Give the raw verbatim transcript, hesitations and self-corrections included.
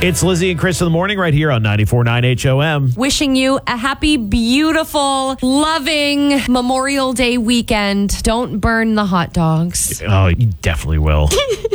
It's Lizzie and Chris in the morning right here on ninety-four point nine H O M. Wishing you a happy, beautiful, loving Memorial Day weekend. Don't burn the hot dogs. Oh, you definitely will.